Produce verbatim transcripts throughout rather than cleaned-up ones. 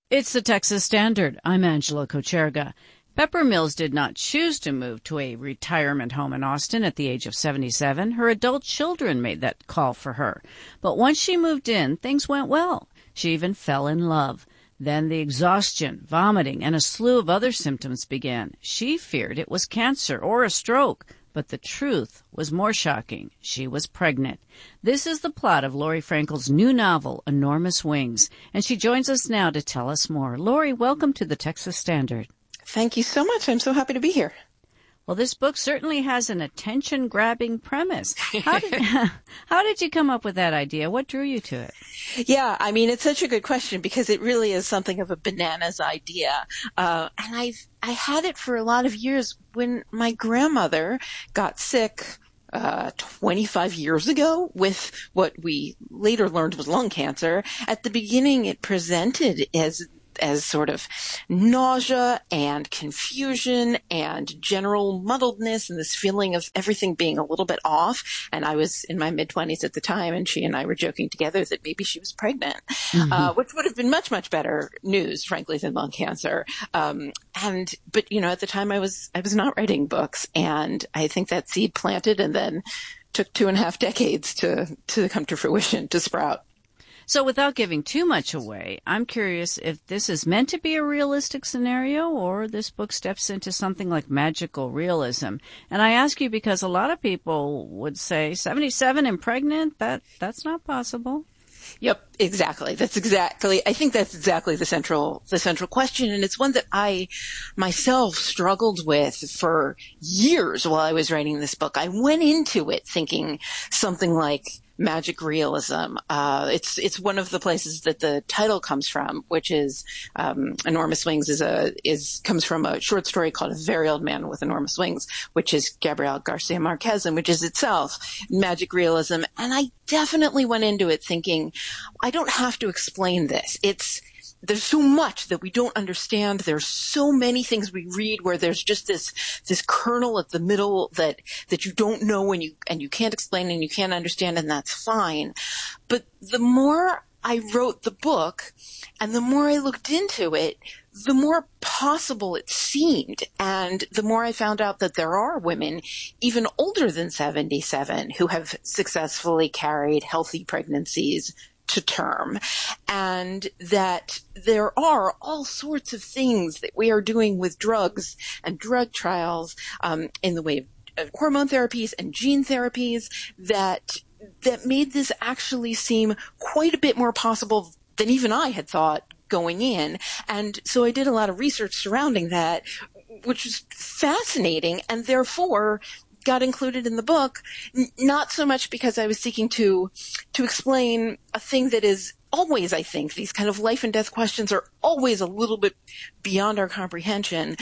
It's the Texas Standard. I'm Angela Kocherga. Pepper Mills did not choose to move to a retirement home in Austin at the age of seventy-seven. Her adult children made that call for her. But once she moved in, things went well. She even fell in love. Then the exhaustion, vomiting, and a slew of other symptoms began. She feared it was cancer or a stroke. But the truth was more shocking. She was pregnant. This is the plot of Lori Frankel's new novel, Enormous Wings, and she joins us now to tell us more. Lori, welcome to the Texas Standard. Thank you so much. I'm so happy to be here. Well, this book certainly has an attention-grabbing premise. How did, how did you come up with that idea? What drew you to it? Yeah, I mean, it's such a good question because it really is something of a bananas idea. Uh, and I've, I had it for a lot of years when my grandmother got sick Uh, twenty-five years ago with what we later learned was lung cancer. At the beginning, it presented as as sort of nausea and confusion and general muddledness and this feeling of everything being a little bit off. And I was in my mid-twenties at the time, and she and I were joking together that maybe she was pregnant, mm-hmm. uh, which would have been much, much better news, frankly, than lung cancer. Um, and, but, you know, at the time I was, I was not writing books, and I think that seed planted and then took two and a half decades to, to come to fruition, to sprout. So without giving too much away, I'm curious if this is meant to be a realistic scenario or this book steps into something like magical realism. And I ask you because a lot of people would say seventy-seven and pregnant, that that's not possible. Yep, exactly. That's exactly, I think that's exactly the central, the central question. And it's one that I myself struggled with for years while I was writing this book. I went into it thinking something like magic realism. Uh, it's, it's one of the places that the title comes from, which is, um, Enormous Wings is a, is, comes from a short story called A Very Old Man with Enormous Wings, which is Gabriel Garcia Marquez, and which is itself magic realism. And I definitely went into it thinking, I don't have to explain this. It's, there's so much that we don't understand. There's so many things we read where there's just this, this kernel at the middle that, that you don't know and you, and you can't explain and you can't understand, and that's fine. But the more I wrote the book and the more I looked into it, the more possible it seemed. And the more I found out that there are women even older than seventy-seven who have successfully carried healthy pregnancies to term, and that there are all sorts of things that we are doing with drugs and drug trials, um, in the way of, of hormone therapies and gene therapies that that made this actually seem quite a bit more possible than even I had thought going in. And so I did a lot of research surrounding that, which was fascinating, and therefore got included in the book, n- not so much because I was seeking to to explain a thing that is always, I think, these kind of life and death questions are always a little bit beyond our comprehension,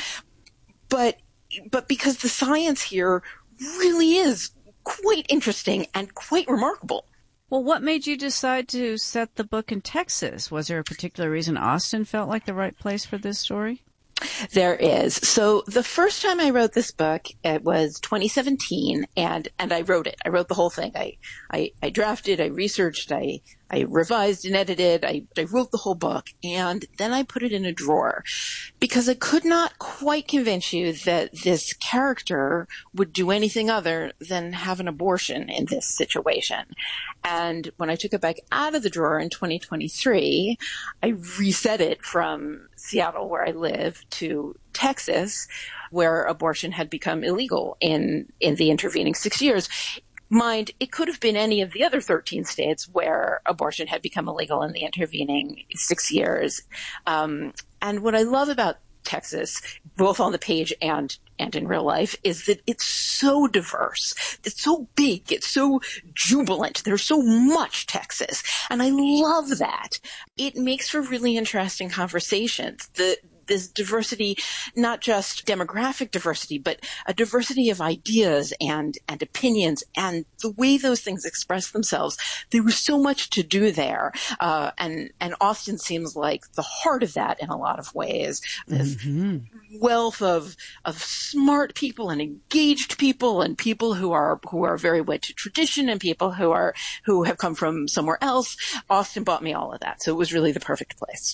but but because the science here really is quite interesting and quite remarkable. Well, what made you decide to set the book in Texas? Was there a particular reason Austin felt like the right place for this story? There is. So the first time I wrote this book, it was twenty seventeen, and, and I wrote it. I wrote the whole thing. I, I, I drafted, I researched, I, I revised and edited, I, I wrote the whole book, and then I put it in a drawer because I could not quite convince you that this character would do anything other than have an abortion in this situation. And when I took it back out of the drawer in twenty twenty-three, I reset it from Seattle, where I live, to Texas, where abortion had become illegal in, in the intervening six years. Mind, it could have been any of the other thirteen states where abortion had become illegal in the intervening six years. Um, and what I love about Texas, both on the page and and in real life, is that it's so diverse. It's so big. It's so jubilant. There's so much Texas. And I love that. It makes for really interesting conversations. The This diversity, not just demographic diversity, but a diversity of ideas and, and opinions and the way those things express themselves. There was so much to do there. Uh, and, and Austin seems like the heart of that in a lot of ways. This mm-hmm. wealth of, of smart people and engaged people and people who are, who are very wed to tradition and people who are, who have come from somewhere else. Austin bought me all of that. So it was really the perfect place.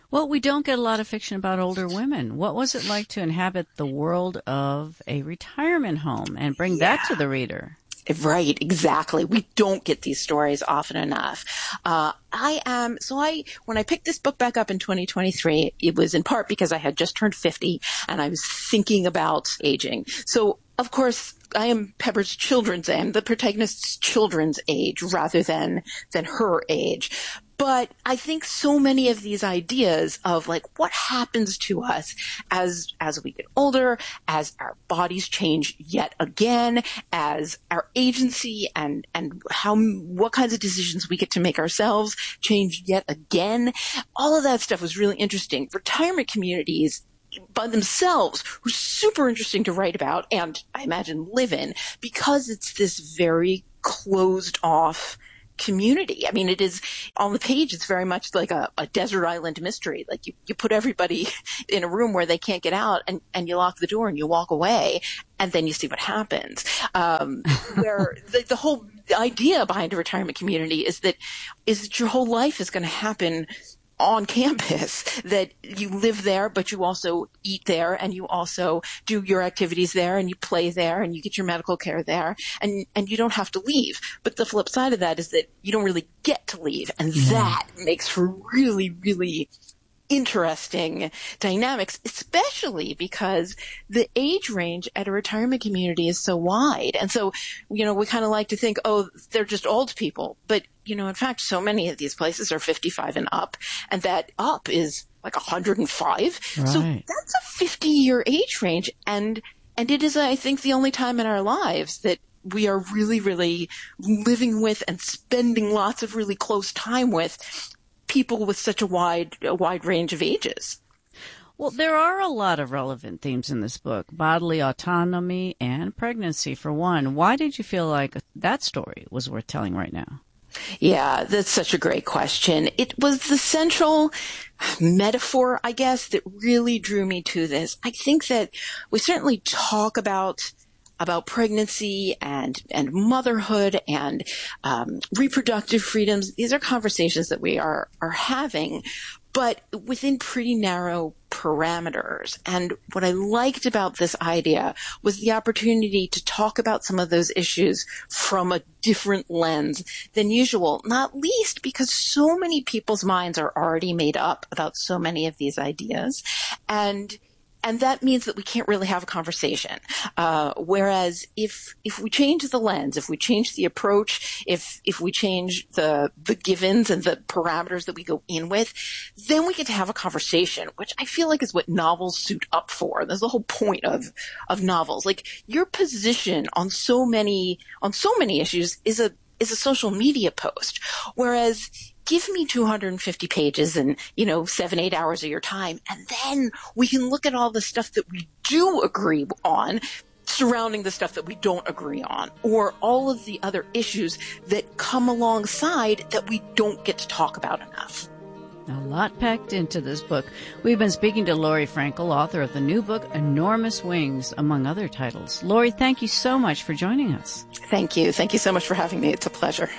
Well, we don't get a lot of fiction about older women. What was it like to inhabit the world of a retirement home and bring yeah. that to the reader? Right, exactly. We don't get these stories often enough. Uh, I am, so I, when I picked this book back up in twenty twenty-three, it was in part because I had just turned fifty and I was thinking about aging. So, of course, I am Pepper's children's, I'm the protagonist's children's age rather than, than her age. But I think so many of these ideas of like what happens to us as, as we get older, as our bodies change yet again, as our agency and, and how, what kinds of decisions we get to make ourselves change yet again. All of that stuff was really interesting. Retirement communities by themselves were super interesting to write about and I imagine live in because it's this very closed off community. I mean, it is on the page, it's very much like a, a desert island mystery. Like you, you put everybody in a room where they can't get out and, and you lock the door and you walk away and then you see what happens. Um, where the, the whole idea behind a retirement community is that, is that your whole life is going to happen on campus, that you live there, but you also eat there and you also do your activities there and you play there and you get your medical care there and, and you don't have to leave. But the flip side of that is that you don't really get to leave. And mm-hmm. that makes for really, really interesting dynamics, especially because the age range at a retirement community is so wide. And so, you know, we kind of like to think, oh, they're just old people. But, you know, in fact, so many of these places are fifty-five and up, and that up is like one hundred five. Right. So that's a fifty-year age range. And, and it is, I think, the only time in our lives that we are really, really living with and spending lots of really close time with people with such a wide, a wide range of ages. Well, there are a lot of relevant themes in this book, bodily autonomy and pregnancy for one. Why did you feel like that story was worth telling right now? Yeah, that's such a great question. It was the central metaphor, I guess, that really drew me to this. I think that we certainly talk about about pregnancy and, and motherhood and, um, reproductive freedoms. These are conversations that we are, are having, but within pretty narrow parameters. And what I liked about this idea was the opportunity to talk about some of those issues from a different lens than usual, not least because so many people's minds are already made up about so many of these ideas. And And that means that we can't really have a conversation. Uh, whereas if, if we change the lens, if we change the approach, if, if we change the, the givens and the parameters that we go in with, then we get to have a conversation, which I feel like is what novels suit up for. That's the whole point of, of novels. Like your position on so many, on so many issues is a, is a social media post. Whereas give me two hundred fifty pages and, you know, seven, eight hours of your time. And then we can look at all the stuff that we do agree on surrounding the stuff that we don't agree on, or all of the other issues that come alongside that we don't get to talk about enough. A lot packed into this book. We've been speaking to Laurie Frankel, author of the new book, Enormous Wings, among other titles. Laurie, thank you so much for joining us. Thank you. Thank you so much for having me. It's a pleasure.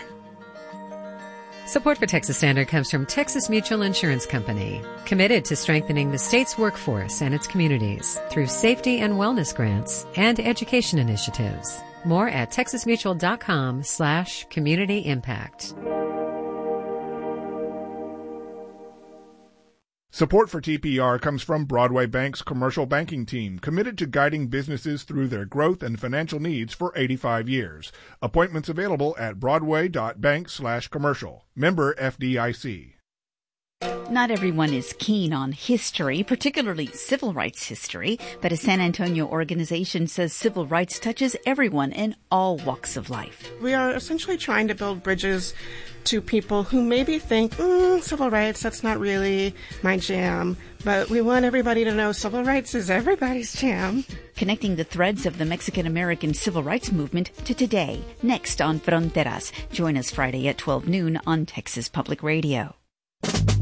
Support for Texas Standard comes from Texas Mutual Insurance Company, committed to strengthening the state's workforce and its communities through safety and wellness grants and education initiatives. More at texasmutual.com slash community impact. Support for T P R comes from Broadway Bank's commercial banking team, committed to guiding businesses through their growth and financial needs for eighty-five years. Appointments available at broadway.bank slash commercial. Member F D I C. Not everyone is keen on history, particularly civil rights history, but a San Antonio organization says civil rights touches everyone in all walks of life. We are essentially trying to build bridges to people who maybe think, mm, civil rights, that's not really my jam. But we want everybody to know civil rights is everybody's jam. Connecting the threads of the Mexican-American civil rights movement to today, next on Fronteras. Join us Friday at twelve noon on Texas Public Radio.